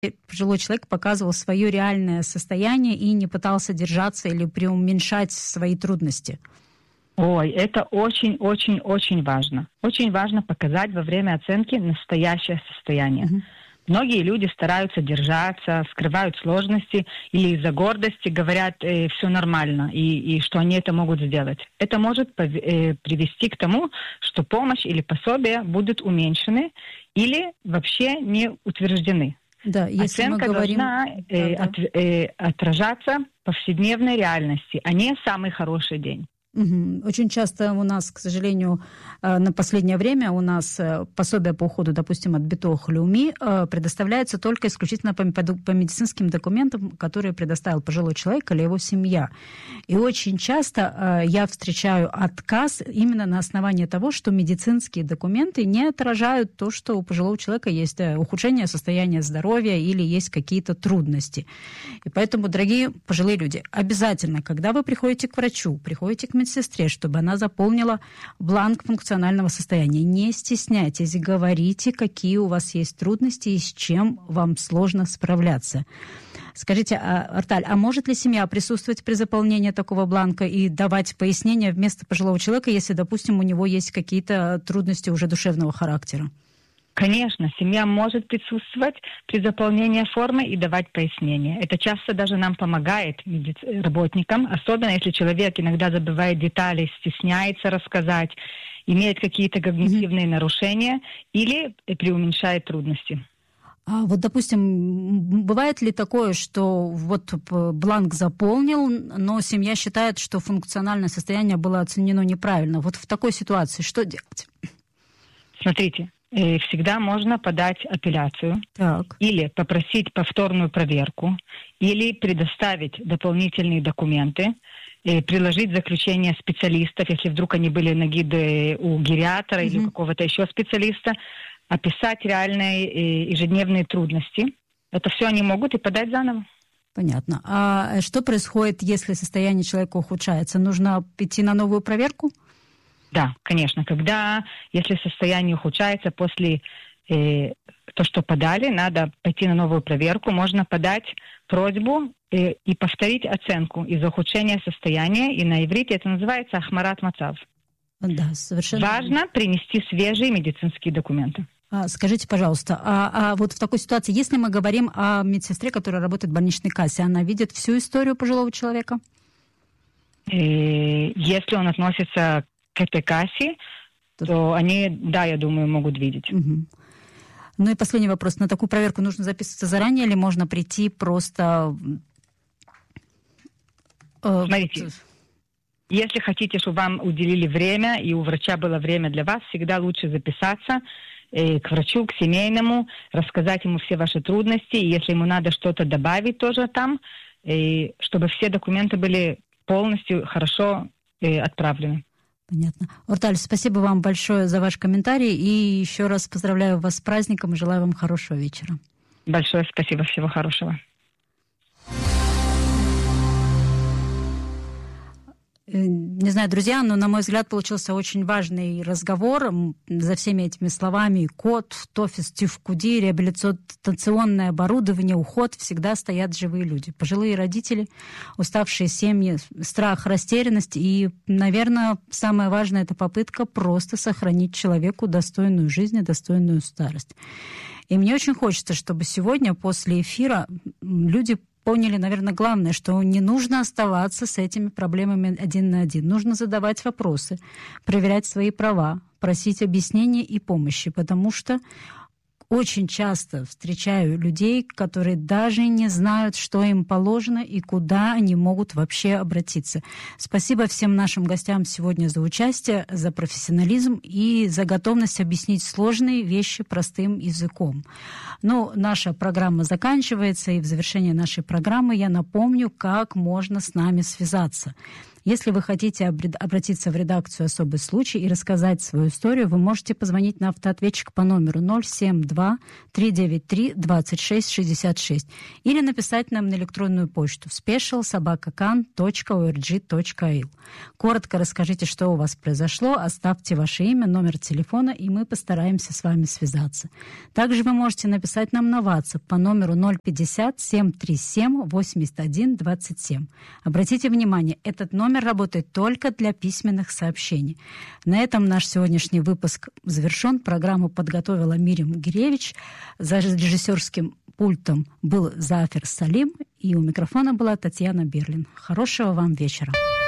пожилой человек показывал свое реальное состояние и не пытался держаться или преуменьшать свои трудности? Ой, это очень-очень-очень важно. Очень важно показать во время оценки настоящее состояние. Многие люди стараются держаться, скрывают сложности или из-за гордости говорят, все нормально, и что они это могут сделать. Это может привести к тому, что помощь или пособие будут уменьшены или вообще не утверждены. Да, если оценка мы говорим... должна отражаться в повседневной реальности, а не самый хороший день. Очень часто у нас, к сожалению, на последнее время у нас пособие по уходу, допустим, от Битох Леуми предоставляется только исключительно по медицинским документам, которые предоставил пожилой человек или его семья. И очень часто я встречаю отказ именно на основании того, что медицинские документы не отражают то, что у пожилого человека есть ухудшение состояния здоровья или есть какие-то трудности. И поэтому, дорогие пожилые люди, обязательно, когда вы приходите к врачу, приходите к медсестре, чтобы она заполнила бланк функционального состояния. Не стесняйтесь, говорите, какие у вас есть трудности и с чем вам сложно справляться. Скажите, Арталь, а может ли семья присутствовать при заполнении такого бланка и давать пояснения вместо пожилого человека, если, допустим, у него есть какие-то трудности уже душевного характера? Конечно, семья может присутствовать при заполнении формы и давать пояснения. Это часто даже нам помогает, работникам, особенно если человек иногда забывает детали, стесняется рассказать, имеет какие-то когнитивные нарушения или преуменьшает трудности. А вот, допустим, бывает ли такое, что вот бланк заполнил, но семья считает, что функциональное состояние было оценено неправильно? Вот в такой ситуации что делать? Смотрите. Всегда можно подать апелляцию, или попросить повторную проверку, или предоставить дополнительные документы, приложить заключение специалистов, если вдруг они были на гиде у гериатра или у какого-то еще специалиста, описать реальные ежедневные трудности. Это все они могут и подать заново. Понятно. А что происходит, если состояние человека ухудшается? Нужно идти на новую проверку? Да, конечно. Если состояние ухудшается после то, что подали, надо пойти на новую проверку. Можно подать просьбу и повторить оценку из-за ухудшения состояния. И на иврите это называется ахмарат мацав. Да, совершенно. Важно принести свежие медицинские документы. Скажите, пожалуйста, а вот в такой ситуации, если мы говорим о медсестре, которая работает в больничной кассе, она видит всю историю пожилого человека? Если он относится к этой кассе, то они, да, я думаю, могут видеть. Ну и последний вопрос. На такую проверку нужно записываться заранее или можно прийти просто... Смотрите, если хотите, чтобы вам уделили время, и у врача было время для вас, всегда лучше записаться к врачу, к семейному, рассказать ему все ваши трудности, и если ему надо что-то добавить тоже там, чтобы все документы были полностью хорошо отправлены. Понятно. Орталь, спасибо вам большое за ваш комментарий и еще раз поздравляю вас с праздником и желаю вам хорошего вечера. Большое спасибо, всего хорошего. Не знаю, друзья, но, на мой взгляд, получился очень важный разговор. За всеми этими словами код, тофис, тифкуди, реабилитационное оборудование, уход, всегда стоят живые люди. Пожилые родители, уставшие семьи, страх, растерянность. И, наверное, самое важное – это попытка просто сохранить человеку достойную жизнь и достойную старость. И мне очень хочется, чтобы сегодня, после эфира, люди поняли, наверное, главное, что не нужно оставаться с этими проблемами один на один. Нужно задавать вопросы, проверять свои права, просить объяснения и помощи, потому что очень часто встречаю людей, которые даже не знают, что им положено и куда они могут вообще обратиться. Спасибо всем нашим гостям сегодня за участие, за профессионализм и за готовность объяснить сложные вещи простым языком. Ну, наша программа заканчивается, и в завершении нашей программы я напомню, как можно с нами связаться. Если вы хотите обратиться в редакцию «Особый случай» и рассказать свою историю, вы можете позвонить на автоответчик по номеру 072-393-2666 или написать нам на электронную почту special@kan.org.il. Коротко расскажите, что у вас произошло, оставьте ваше имя, номер телефона, и мы постараемся с вами связаться. Также вы можете написать нам на WhatsApp по номеру 050-737-81-27. Обратите внимание, этот номер работает только для письменных сообщений. На этом наш сегодняшний выпуск завершен. Программу подготовила Мирим Гиревич. За режиссерским пультом был Зафер Салим, и у микрофона была Татьяна Берлин. Хорошего вам вечера.